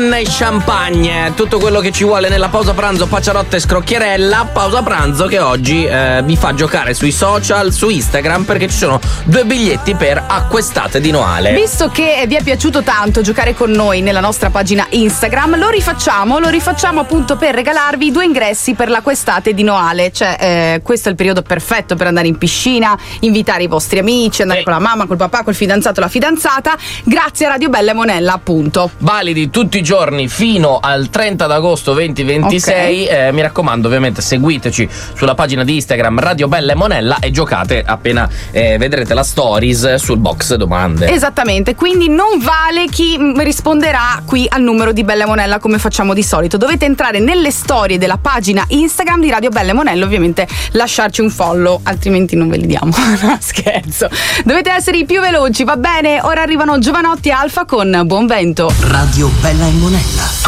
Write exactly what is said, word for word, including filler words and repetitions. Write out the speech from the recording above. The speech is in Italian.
gin e champagne, tutto quello che ci vuole nella pausa pranzo, pacciarotta e scrocchierella. Pausa pranzo che oggi eh, vi fa giocare sui social, su Instagram, perché ci sono due biglietti per Acquestate di Noale. Visto che vi è piaciuto tanto giocare con noi nella nostra pagina Instagram, lo rifacciamo, lo rifacciamo appunto per regalarvi due ingressi per l'Acquestate di Noale. Cioè eh, questo è il periodo perfetto per andare in piscina, invitare i vostri amici, andare eh. con la mamma, col papà, col fidanzato, la fidanzata, grazie a Radio Bella e Monella appunto. Validi tutti i giorni fino al trenta d'agosto duemilaventisei. Okay. Eh, mi raccomando, ovviamente seguiteci sulla pagina di Instagram Radio Bella e Monella e giocate appena eh, vedrete la stories sul box domande. Esattamente, quindi non vale chi risponderà qui al numero di Bella e Monella come facciamo di solito. Dovete entrare nelle storie della pagina Instagram di Radio Bella e Monella, ovviamente lasciarci un follow, altrimenti non ve li diamo. No, scherzo. Dovete essere i più veloci, va bene? Ora arrivano Giovanotti e Alfa con Buon Vento. Radio Bella e Monella.